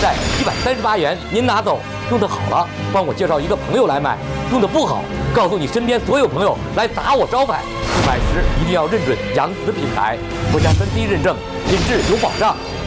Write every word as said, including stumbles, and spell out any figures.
在一百三十八元，您拿走。用的好了，帮我介绍一个朋友来买；用的不好，告诉你身边所有朋友来砸我招牌。买时一定要认准扬子品牌，国家三 C 认证，品质有保障。